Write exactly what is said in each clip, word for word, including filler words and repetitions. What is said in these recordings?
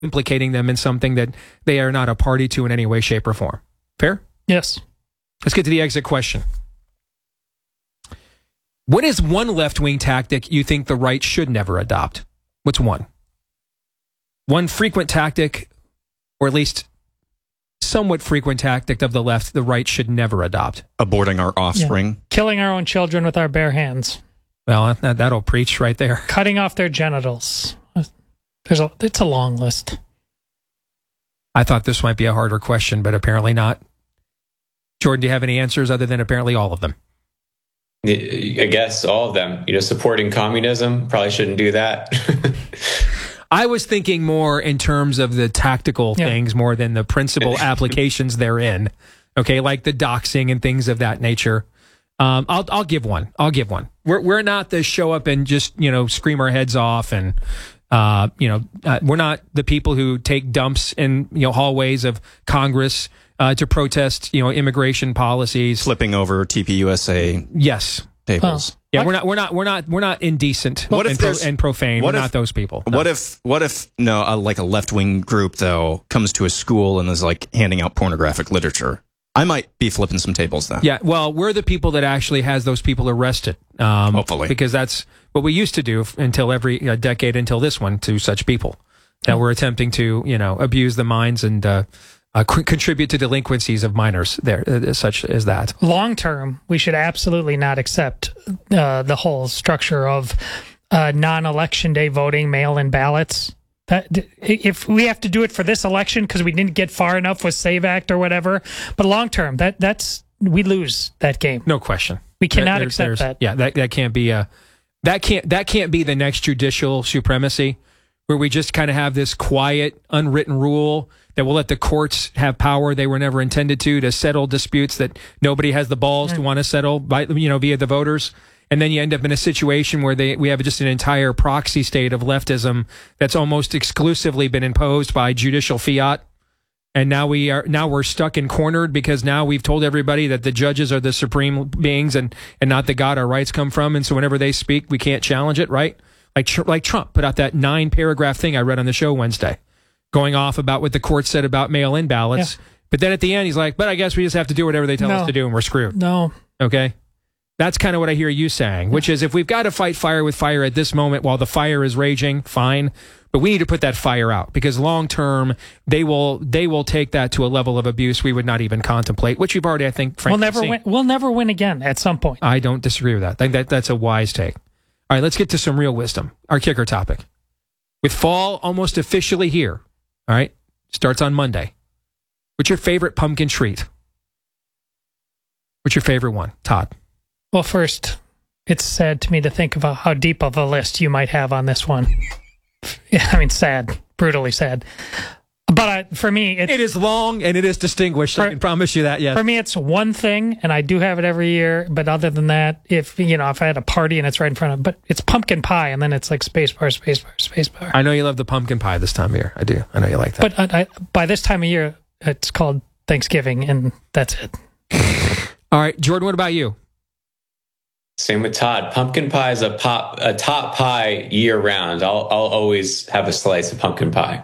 implicating them in something that they are not a party to in any way, shape, or form. Fair? Yes. Let's get to the exit question. What is one left-wing tactic you think the right should never adopt? What's one? One frequent tactic, or at least somewhat frequent tactic of the left the right should never adopt. Aborting our offspring. Yeah. Killing our own children with our bare hands. Well, that, that'll preach right there. Cutting off their genitals. There's a, it's a long list. I thought this might be a harder question, but apparently not. Jordan, do you have any answers other than apparently all of them? I guess all of them. You know, supporting communism, probably shouldn't do that. I was thinking more in terms of the tactical yeah. things more than the principal applications therein. Okay, like the doxing and things of that nature. Um, I'll I'll give one. I'll give one. We're we're not the show up and just, you know, scream our heads off and uh, you know, uh, we're not the people who take dumps in, you know, hallways of Congress uh, to protest, you know, immigration policies, flipping over T P U S A. Yes. Tables. Oh. Yeah, we're not, we're not, we're not, we're not indecent what and, if pro, and profane. We're if, not those people. No. What if, what if, no, uh, like a left wing group though comes to a school and is like handing out pornographic literature? I might be flipping some tables then. Yeah, well, we're the people that actually has those people arrested. Um, Hopefully, because that's what we used to do until every uh, decade until this one to such people that were attempting to, you know, abuse the minds and uh, uh, c- contribute to delinquencies of minors. There, uh, such as that. Long term, we should absolutely not accept uh, the whole structure of uh, non-election day voting, mail-in ballots. That, if we have to do it for this election because we didn't get far enough with SAVE Act or whatever, but long term, that that's we lose that game. No question. We cannot there's, accept there's, that. Yeah, that that can't be a that can't that can't be the next judicial supremacy, where we just kind of have this quiet, unwritten rule that will let the courts have power they were never intended to to settle disputes that nobody has the balls mm. to want to settle by, you know, via the voters. And then you end up in a situation where they we have just an entire proxy state of leftism that's almost exclusively been imposed by judicial fiat. And now we are now we're stuck and cornered because now we've told everybody that the judges are the supreme beings and, and not the God our rights come from. And so whenever they speak, we can't challenge it, right? Like like Trump put out that nine paragraph thing I read on the show Wednesday, going off about what the court said about mail-in ballots. Yeah. But then at the end, he's like, but I guess we just have to do whatever they tell no. us to do and we're screwed. No. Okay? That's kind of what I hear you saying, which is if we've got to fight fire with fire at this moment while the fire is raging, fine. But we need to put that fire out because long term, they will they will take that to a level of abuse we would not even contemplate, which we've already, I think, frankly, we'll never seen. win. We'll never win again at some point. I don't disagree with that. I think that that's a wise take. All right, let's get to some real wisdom. Our kicker topic. With fall almost officially here, all right, starts on Monday. What's your favorite pumpkin treat? What's your favorite one, Todd? Well, first, it's sad to me to think about how deep of a list you might have on this one. Yeah, I mean, sad, brutally sad. But I, for me, it's, it is long and it is distinguished. For, I can promise you that. Yes. For me, it's one thing, and I do have it every year. But other than that, if you know, if I had a party and it's right in front of, but it's pumpkin pie, and then it's like space bar, space bar, space bar. I know you love the pumpkin pie this time of year. I do. I know you like that. But I, I, by this time of year, it's called Thanksgiving, and that's it. All right, Jordan. What about you? Same with Todd. Pumpkin pie is a pop, a top pie year round. I'll, I'll always have a slice of pumpkin pie.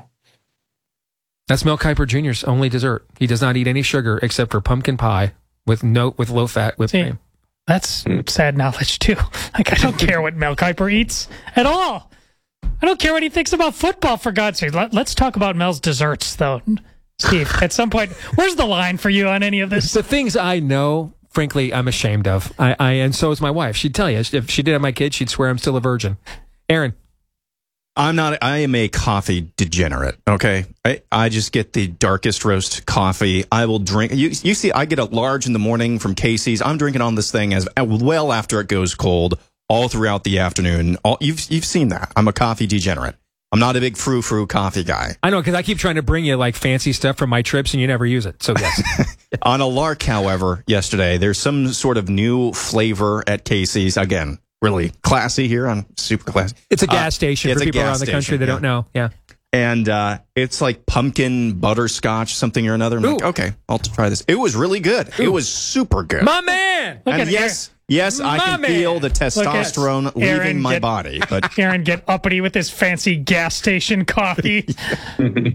That's Mel Kiper Junior's only dessert. He does not eat any sugar except for pumpkin pie with no with low fat whipped See, cream. That's mm. sad knowledge too. Like I don't care what Mel Kiper eats at all. I don't care what he thinks about football. For God's sake, Let, let's talk about Mel's desserts though, Steve. At some point, where's the line for you on any of this? The things I know. Frankly, I'm ashamed of. I, I and so is my wife. She'd tell you if she did have my kids, she'd swear I'm still a virgin. Aaron, I'm not. I am a coffee degenerate. Okay, I, I just get the darkest roast coffee. I will drink. You you see, I get a large in the morning from Casey's. I'm drinking on this thing as well after it goes cold, all throughout the afternoon. All you've you've seen that. I'm a coffee degenerate. I'm not a big frou-frou coffee guy. I know, because I keep trying to bring you like fancy stuff from my trips and you never use it. So yes. On a lark, however, yesterday, there's some sort of new flavor at Casey's. Again, really classy here on Super Classy. It's a gas uh, station for people around the station, country that yeah. don't know. Yeah. And uh, it's like pumpkin butterscotch, something or another. I'm like, Ooh. okay, I'll try this. It was really good. It was super good. My man. Look and at yes, yes, I My can man. feel the testosterone Aaron leaving my get- body. But Aaron get uppity with his fancy gas station coffee.